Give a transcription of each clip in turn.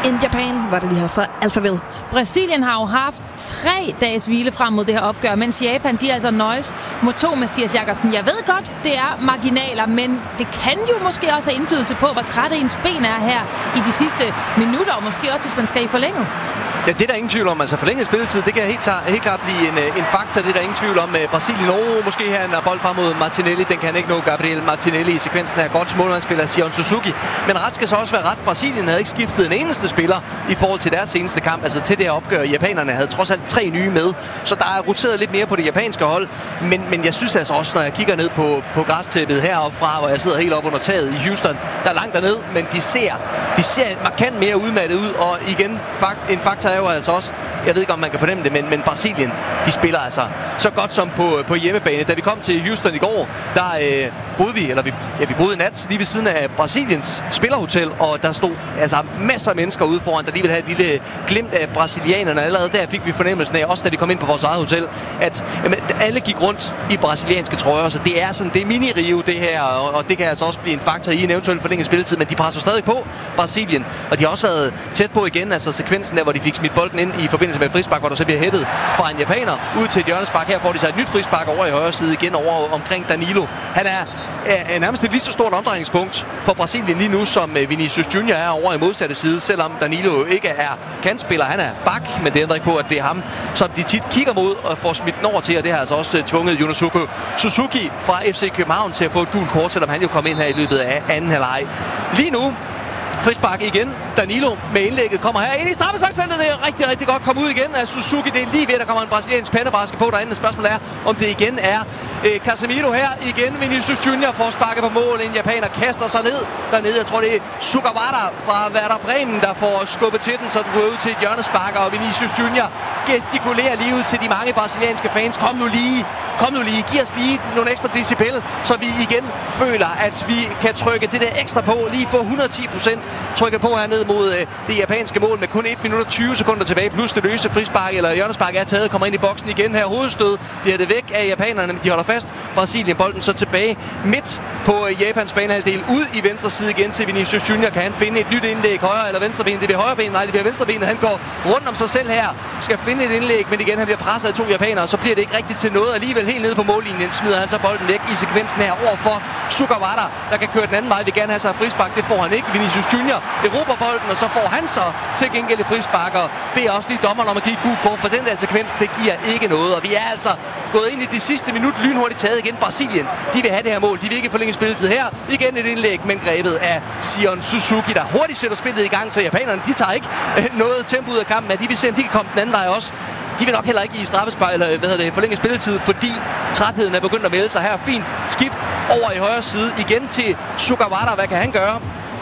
in Japan, var det lige her fra Alphaville. Brasilien har jo haft 3 dages hvile frem mod det her opgør, mens Japan, de altså nøjes mod 2, Mathias Jakobsen. Jeg ved godt, det er marginaler, men det kan jo måske også have indflydelse på, hvor træt ens ben er her i de sidste minutter, og måske også, hvis man skal i forlænget. Ja, det er der ingen tvivl om. Altså forlænget spilletid, det kan helt klart blive en faktor. Det er der ingen tvivl om. Brasilien, måske her en bold frem mod Martinelli. Den kan han ikke nå. Gabriel Martinelli i sekvensen her. Godt målmandsspiller Sion Suzuki. Men ret skal så også være ret. Brasilien havde ikke skiftet en eneste spiller i forhold til deres seneste kamp. Altså til det her opgør. Japanerne havde trods alt 3 nye med. Så der er roteret lidt mere på det japanske hold. Men jeg synes altså også, når jeg kigger ned på græstæppet heroppe fra, hvor jeg sidder helt oppe under taget i Houston, der er langt derned, men de ser markant mere udmattet ud. Og igen, en faktor er jo altså også, jeg ved ikke om man kan fornemme det, men Brasilien, de spiller altså så godt som på hjemmebane. Da vi kom til Houston i går, der boede vi boede i nat lige ved siden af Brasiliens spillerhotel, og der stod altså masser af mennesker ude foran, der lige ville have et lille glimt af brasilianerne. Allerede der fik vi fornemmelsen af, også da vi kom ind på vores eget hotel, at alle gik rundt i brasilianske trøjer, så det er sådan, det er mini-Rio det her, og det kan altså også blive en faktor i en eventuel forlænget spilletid, men de presser stadig på Brasilien, og de har også været tæt på igen, altså sekvensen der, hvor de fik smidt bolden ind i forbindelse med et frispark, hvor der så bliver hættet fra en japaner ud til et hjørnespark. Her får de så et nyt frispark over i højre side igen over omkring Danilo. Han er nærmest et lige så stort omdrejningspunkt for Brasilien lige nu, som Vinicius Junior er over i modsatte side, selvom Danilo ikke er kantspiller. Han er bak, men det ændrer ikke på, at det er ham, som de tit kigger mod og får smidt den over til, og det har altså også tvunget Yunosuke Suzuki fra FC København til at få et gult kort, selvom han jo kom ind her i løbet af anden halvleg. Lige nu frispark igen. Danilo med indlægget kommer her ind i straffesparksfeltet. Det er rigtig, rigtig godt kommet ud igen af Suzuki. Det er lige ved, at der kommer en brasiliansk pandebraske på derinde. Spørgsmålet er, om det igen er Casemiro her. Igen Vinicius Junior får sparket på mål. En japaner kaster sig ned dernede. Jeg tror, det er Sugawara fra Werder Bremen, der får skubbet til den, så den går ud til et hjørnespark. Og Vinicius Junior gestikulerer lige ud til de mange brasilianske fans. Kom nu lige. Giv os lige nogle ekstra decibel, så vi igen føler, at vi kan trykke det der ekstra på. Lige få 110% trykket på hernede mod det japanske mål med kun 1 minut og 20 sekunder tilbage. Plus det løse frispark eller hjørnespark er taget. Kommer ind i boksen igen her. Hovedstød. Det er det væk af japanerne, men de holder fast. Brasilien bolden så tilbage midt på Japans banehalvdel. Ud i venstre side igen til Vinicius Junior. Kan han finde et nyt indlæg? Højre eller venstre ben? Det bliver højre ben. Nej, det bliver venstre ben. Han går rundt om sig selv her. Skal finde et indlæg, men igen han bliver presset af 2 japanere. Så bliver det ikke rigtigt til noget. Alligevel helt nede på mållinjen smider han så bolden væk i sekvensen her over for Sugawara, der kan køre den anden vej. Vil gerne have sig frispark. Det får han ikke. Vinicius Junior erobrer bolden, og så får han så til gengæld et frispark, og beder også lige dommeren om at give gult kort for den der sekvens. Det giver ikke noget, og vi er altså gået ind i det sidste minut lynhurtigt taget igen. Brasilien, de vil have det her mål. De vil ikke forlænge spilletid her. Igen et indlæg, men grebet af Sion Suzuki, der hurtigt sætter spillet i gang, så japanerne, de tager ikke noget tempo ud af kampen, at de vil se, om de kan komme den anden vej også. De vil nok heller ikke i straffespark eller forlænge spilletid, fordi trætheden er begyndt at melde sig her. Fint skift over i højre side igen til Sugawara. Hvad kan han gøre?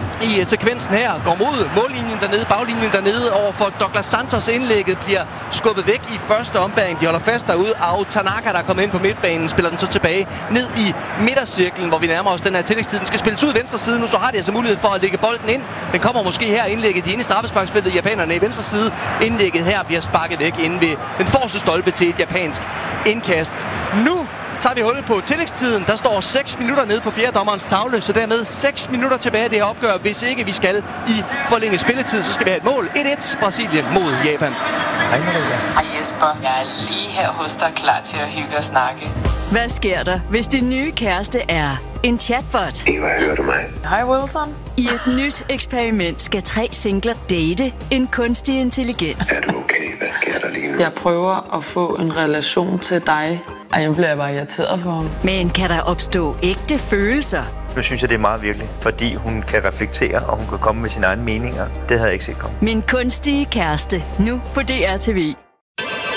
I sekvensen her går mod mållinjen dernede, baglinjen dernede over for Douglas Santos. Indlægget bliver skubbet væk i første ombæring. De holder fast derude. Og Tanaka, der kommer ind på midtbanen, spiller den så tilbage ned i midtercirklen, hvor vi nærmer os den her tillægstid. Den skal spilles ud venstre side. Nu så har de altså mulighed for at lægge bolden ind. Den kommer måske her indlægget. De er inde i straffesparksfeltet. Japanerne i venstre side. Indlægget her bliver sparket væk inde ved den forreste stolpe til et japansk indkast. Nu tager vi hul på tillægstiden. Der står 6 minutter nede på fjerdommerens tavle, så dermed 6 minutter tilbage det her opgør. Hvis ikke vi skal i forlænget spilletid, så skal vi have et mål. 1-1 Brasilien mod Japan. Hej Maria. Hej Jesper. Jeg er lige her hos dig, klar til at hygge og snakke. Hvad sker der, hvis din nye kæreste er en chatbot? Eva, hører du mig? Hej Wilson. I et nyt eksperiment skal 3 singler date en kunstig intelligens. Er du okay? Hvad sker der lige nu? Jeg prøver at få en relation til dig. Ej, jeg bliver bare irriteret på ham. Men kan der opstå ægte følelser? Nu synes jeg, det er meget virkelig, fordi hun kan reflektere, og hun kan komme med sine egne meninger. Det havde jeg ikke set komme. Min kunstige kæreste, nu på DR TV.